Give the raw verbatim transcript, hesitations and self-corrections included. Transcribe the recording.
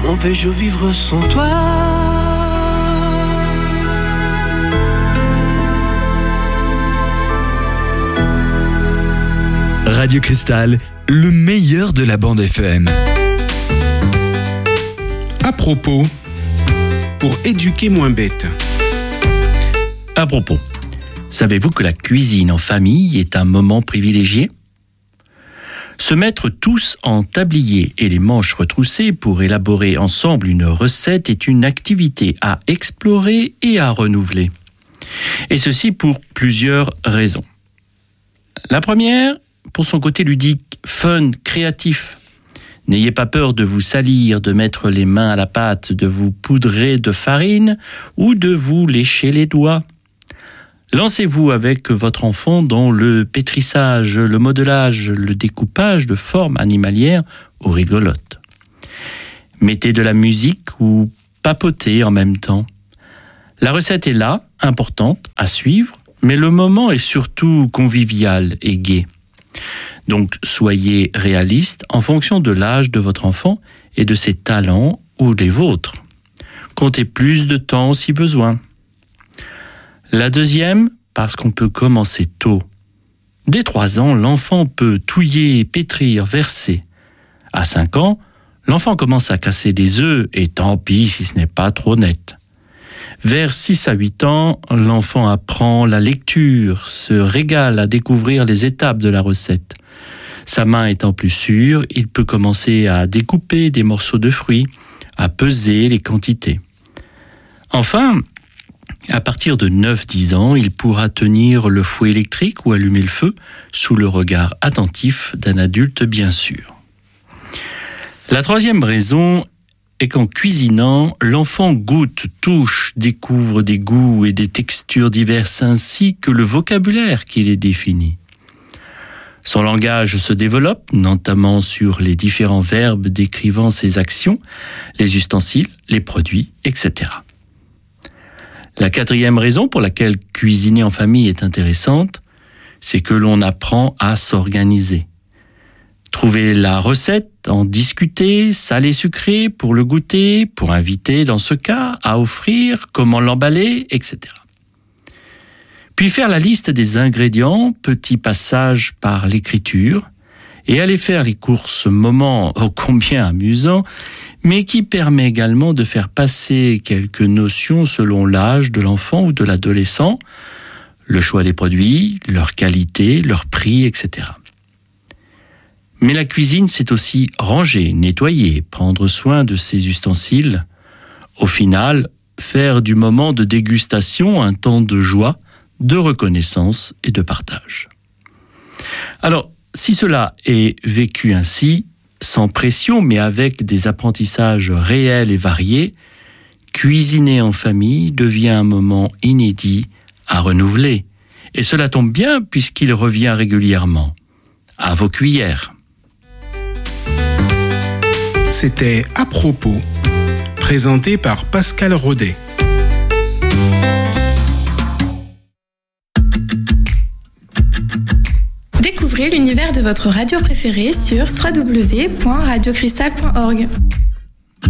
Comment vais-je vivre sans toi? Radio Cristal, le meilleur de la bande F M. À propos, pour éduquer moins bête. À propos, savez-vous que la cuisine en famille est un moment privilégié? Se mettre tous en tablier et les manches retroussées pour élaborer ensemble une recette est une activité à explorer et à renouveler. Et ceci pour plusieurs raisons. La première, pour son côté ludique, fun, créatif. N'ayez pas peur de vous salir, de mettre les mains à la pâte, de vous poudrer de farine ou de vous lécher les doigts. Lancez-vous avec votre enfant dans le pétrissage, le modelage, le découpage de formes animalières ou rigolotes. Mettez de la musique ou papotez en même temps. La recette est là, importante, à suivre, mais le moment est surtout convivial et gai. Donc soyez réaliste en fonction de l'âge de votre enfant et de ses talents ou des vôtres. Comptez plus de temps si besoin. La deuxième, parce qu'on peut commencer tôt. Dès trois ans, l'enfant peut touiller, pétrir, verser. À cinq ans, l'enfant commence à casser des œufs et tant pis si ce n'est pas trop net. Vers six à huit ans, l'enfant apprend la lecture, se régale à découvrir les étapes de la recette. Sa main étant plus sûre, il peut commencer à découper des morceaux de fruits, à peser les quantités. Enfin, à partir de neuf à dix ans, il pourra tenir le fouet électrique ou allumer le feu sous le regard attentif d'un adulte bien sûr. La troisième raison est qu'en cuisinant, l'enfant goûte, touche, découvre des goûts et des textures diverses ainsi que le vocabulaire qui les définit. Son langage se développe, notamment sur les différents verbes décrivant ses actions, les ustensiles, les produits, et cetera. La quatrième raison pour laquelle cuisiner en famille est intéressante, c'est que l'on apprend à s'organiser. Trouver la recette, en discuter, salé sucré pour le goûter, pour inviter dans ce cas, à offrir, comment l'emballer, et cetera. Puis faire la liste des ingrédients, petit passage par l'écriture, et aller faire les courses, moment ô combien amusant, mais qui permet également de faire passer quelques notions selon l'âge de l'enfant ou de l'adolescent, le choix des produits, leur qualité, leur prix, et cetera. Mais la cuisine, c'est aussi ranger, nettoyer, prendre soin de ses ustensiles. Au final, faire du moment de dégustation un temps de joie, de reconnaissance et de partage. Alors, si cela est vécu ainsi, sans pression, mais avec des apprentissages réels et variés, cuisiner en famille devient un moment inédit à renouveler. Et cela tombe bien puisqu'il revient régulièrement. À vos cuillères. C'était À propos, présenté par Pascal Rodet. Découvrez l'univers de votre radio préférée sur w w w point radio cristal point org.